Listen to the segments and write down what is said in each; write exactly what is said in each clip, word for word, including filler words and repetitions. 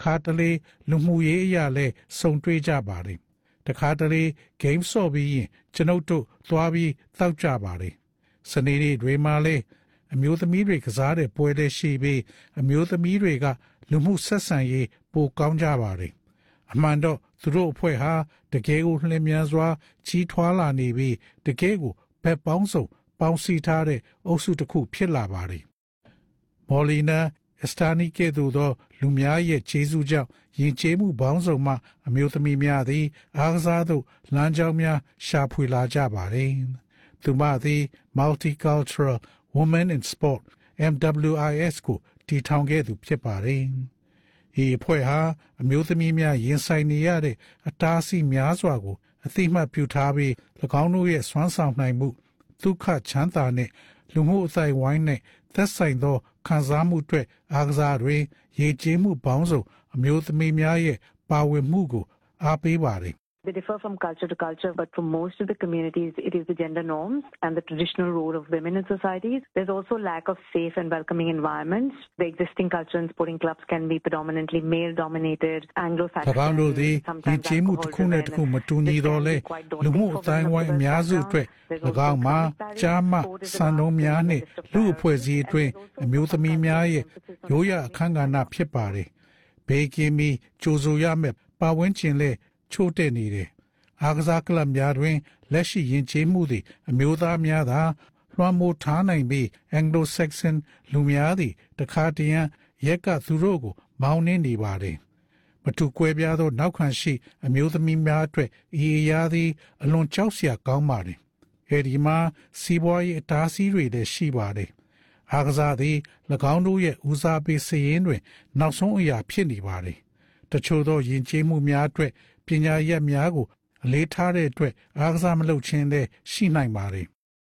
ခါတလေလူမှုရေးအရာလဲစုံတွေ့ကြပါတယ်တခါတလေ game ဆော့ပြီးရင်ကျွန်ုပ်တို့သွားပြီးတောက်ကြပါတယ်စနေနေ့တွေမှာလဲအမျိုးသမီးတွေကစားတဲ့ပွဲလဲရှိပြီးအမျိုးသမီးတွေကလူမှုဆက်ဆံရေးပိုကောင်းကြပါတယ်အမှန်တော့သူတို့အဖွဲ့ဟာတကယ်ကိုလျင်မြန်စွာကြီးထွားလာနေပြီးတကယ်ကိုဘက်ပေါင်းစုံပေါင်းစည်းထားတဲ့အုပ်စုတစ်ခုဖြစ်လာပါတယ်မော်လီနာအစတာနီကဲ့သို့သောလူများရဲ့ခြေဆုကြောင့်ယဉ်ကျေးမှုပေါင်းစုံမှအမျိုးသမီးများသည်အားကစားသို့လမ်းကြောင်းများရှာဖွေလာကြပါတယ်သူမသည် Multicultural Women in Sport M W I S ကိုတည်ထောင်ခဲ့သူဖြစ်ပါတယ်။ဒီအဖွဲ့ဟာအမျိုးသမီးများရင်ဆိုင်နေရတဲ့အတားအဆီးများစွာကိုအသိမှတ်ပြုထားပြီး၎င်းတို့ရဲ့စွမ်းဆောင်နိုင်မှုဒုက္ခချမ်းသာနဲ့လူမှုအသိုက်အဝိုင်းနဲ့သက်ဆိုင်သောခံစားမှုအတွက်အားကစားတွေရည်ကြည်မှုပေါင်းစုံအမျိုးသမီးများရဲ့ပါဝင်မှုကိုအားပေးပါတယ် They differ from culture to culture, but for most of the communities, it is the gender norms and the traditional role of women in societies. There's also lack of safe and welcoming environments. The existing culture and sporting clubs can be predominantly male-dominated, Anglo-Saxon. ၎င်းတို့သည်ယဉ်ကျေးမှုတစ်ခုနဲ့တစ်ခုမတူညီတော့လဲလူမှုအတိုင်းအဝိုင်းအများစုအတွက်၎င်းမှာကြားမှစံနှုန်းများနဲ့လူအဖွဲ့အစည်းအတွင်းအမျိုးသမီးများရဲ့ရိုးရာအခမ်းကဏ္ဍဖြစ်ပါတယ်။ဘေးကင်းပြီးကြိုဆိုရမယ့်ပါဝင်ခြင်းလဲချိုးတဲ့နေတယ်အားကစားကလပ်များတွင်လက်ရှိယဉ်ကျေးမှုသည်အမျိုးသားများသာလွှမ်းမိုးထားနိုင်ပြီး Anglo-Saxon လူများသည်တခါတရံရက်ကသူတို့ကိုမောင်းနှင်းနေပါတယ်မတူကွဲပြားသောနောက်ခံရှိအမျိုးသမီးများအတွက်ဤအရာသည်အလွန်ကြောက်စရာကောင်းပါတယ်အဲဒီမှာစီးပွားရေးအတားအဆီးတွေလည်းရှိပါတယ်အားကစားသည်၎င်းတို့ရဲ့ဦးစားပေးစည်ရင်းတွင်နောက်ဆုံးအရာဖြစ်နေပါတယ်တချို့သောယဉ်ကျေးမှုများအတွက်ပညာရပ်များကိုအလေးထားတဲ့အတွက်အားကစားမလုပ်ခြင်းလည်းရှိနိုင်ပါတယ်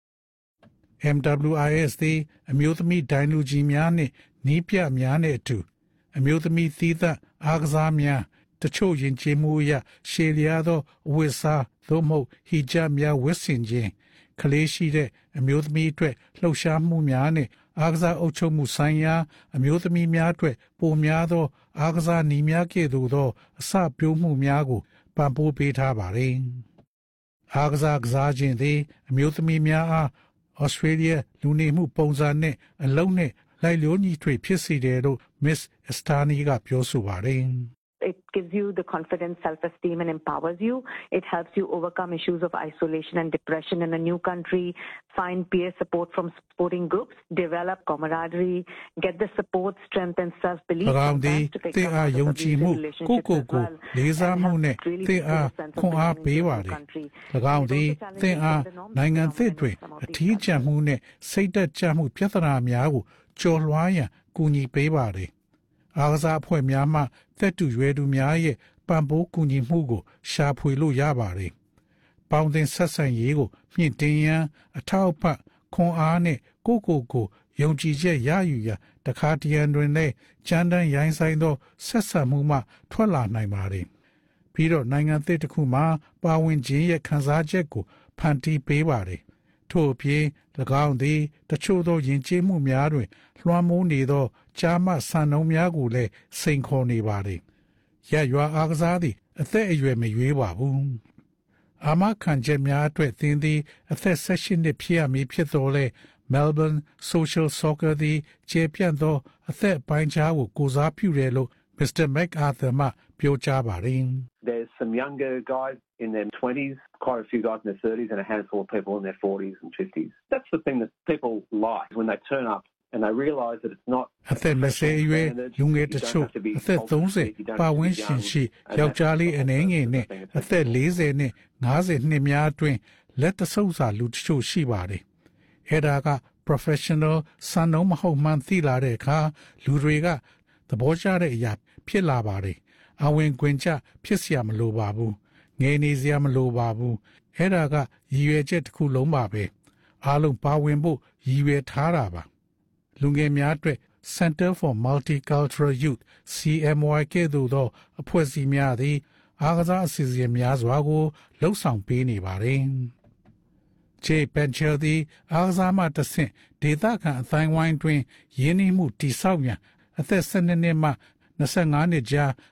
M W I S သည်အမျိုးသမီးဒိုင်လူကြီးများနှင့်နီးပြများနှင့်အတူအမျိုးသမီးသီးသန့်အားကစားများတချို့ယဉ်ကျေးမှုအရရှည်လျားသောအဝတ်အစားသို့မဟုတ်ဟီဂျပ်များဝတ်ဆင်ခြင်းကလေးရှိတဲ့အမျိုးသမီးအတွက်လှုပ်ရှားမှုများနှင့်အားကစားအုပ်ချုပ်မှုဆိုင်ရာအမျိုးသမီးများအတွက်ပိုများသောအားကစားနည်းများကဲ့သို့သောအစပျိုးမှုများကိုပံ့ပိုးပေးထားပါတယ်။အားကစားကစားခြင်းသည်အမျိုးသမီးများအားဩစတြေးလျလူနေမှုပုံစံနဲ့အလုံးနဲ့လိုက်လျောညီထွေဖြစ်စေတယ်လို့ Miss Estani ကပြောဆိုပါတယ်။ It gives you the confidence, self-esteem, and empowers you. It helps you overcome issues of isolation and depression in a new country, find peer support from sporting groups, develop camaraderie, get the support, strength, and self-belief. Around the they are young chimu, koko ko, leza mune, they are kong a bewari. Around the they are nangan thedwe, a teacher mune, say that jamu piatana miagu, jolwaya, kuni bewari. အားကစားအဖွဲ့များမှသက်တူရွယ်သူများရဲ့ပံ့ပိုးကူညီမှုကိုရှာဖွေလို့ရပါတယ်။ပေါင်းတင်ဆက်ဆံရေးကိုမြင့်တင်ရန်အထောက်အပံ့ခွန်အားနဲ့ကိုကိုကိုယုံကြည်ချက်ရယူရန်တခါတရံတွင်လည်းကြမ်းတမ်းရိုင်းဆိုင်သောဆက်ဆံမှုမှထွက်လာနိုင်ပါတယ်။ပြီးတော့နိုင်ငံသစ်တစ်ခုမှာပါဝင်ခြင်းရဲ့ခံစားချက်ကိုဖန်တီးပေးပါတယ်။ထို့အပြင်၎င်းသည်တချို့သောယဉ်ကျေးမှုများတွင်လွှမ်းမိုးနေသောကြားမှစံနှုန်းများကိုလည်းစိန်ခေါ်နေပါတယ်။ရရွာအားကစားသည်အသက်အရွယ်မရွေးပါဘူး။အာမခံချက်များအတွက်သင်သည်အသက်၁၈နှစ်ဖြစ်ရမည်ဖြစ်တော်လဲ Melbourne Social Soccer သည်ကျေပြန့်သောအသက်ပိုင်းခြားကိုကိုစားပြုတယ်လို့ Mister MacArthur မှပြောကြားပါတယ်။ There's some younger guys in their twenties, quite a few guys in their thirties, and a handful of people in their forties and fifties. That's the thing that people like when they turn up and they realize that it's not အသက်၂၀အရွယ်လူငယ်တချို့အသက်၃၀ပါဝင်ရှင်ရှိယောက်ျားလေးအနေငယ်နဲ့အသက်၄၀နဲ့၅၀နှစ်များအတွင်းလက်တဆုပ်စာလူတချို့ရှိပါတယ်။အဲ့ဒါက professional စံနှုန်းမဟုတ်မှန်းသိလာတဲ့အခါလူတွေကသဘောကျတဲ့အရာဖြစ်လာပါတယ်။အဝင်ခွင်ချဖြစ်เสียမလိုပါဘူး။ငယ်နေစရာမလိုပါဘူး။အဲ့ဒါကရည်ရွယ်ချက်တစ်ခုလုံးပါပဲ။အားလုံးပါဝင်ဖို့ရည်ရွယ်ထားတာပါ။လူငယ်များအတွက် Center for Multicultural Youth C M Y ကဲ့သို့သောအဖွဲ့အစည်းများသည်အားကစားအစီအစဉ်များစွာကိုလှုပ်ဆောင်ပေးနေပါတယ်။ Jay Bencher သည်အားကစားမှတဆင့်ဒေသခံအသိုင်းဝိုင်းတွင်ရင်းနှီးမှုတည်ဆောက်ရန်အသက်၁၂နှစ်မှ၂၅နှစ်ကြား